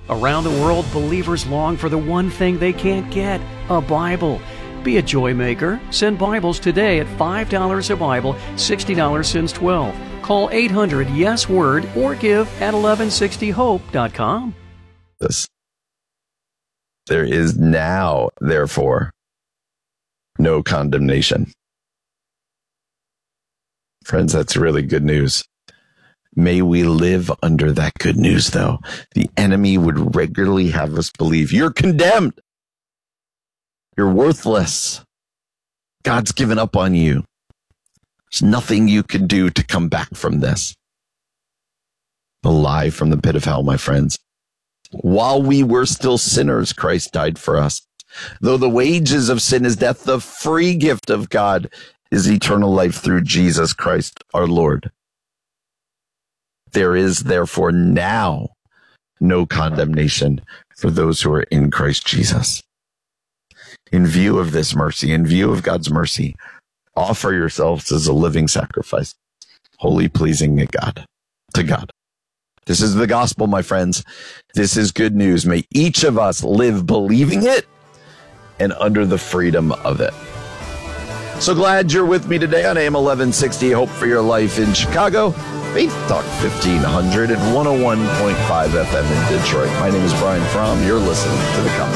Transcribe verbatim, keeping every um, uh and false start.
Around the world, believers long for the one thing they can't get, a Bible. Be a joy maker. Send Bibles today at five dollars a Bible, sixty dollars since twelve. Call eight hundred yes word or give at eleven sixty hope dot com. This. There is now, therefore, no condemnation. Friends, that's really good news. May we live under that good news, though. The enemy would regularly have us believe you're condemned. You're worthless. God's given up on you. There's nothing you can do to come back from this. The lie from the pit of hell, my friends. While we were still sinners, Christ died for us. Though the wages of sin is death, the free gift of God is eternal life through Jesus Christ, our Lord. There is therefore now no condemnation for those who are in Christ Jesus. In view of this mercy, in view of God's mercy, offer yourselves as a living sacrifice, wholly pleasing to God, to God. This is the gospel, my friends. This is good news. May each of us live believing it and under the freedom of it. So glad you're with me today on A M eleven sixty, Hope for Your Life in Chicago, Faith Talk fifteen hundred and one oh one point five F M in Detroit. My name is Brian Fromm. You're listening to The Conversation.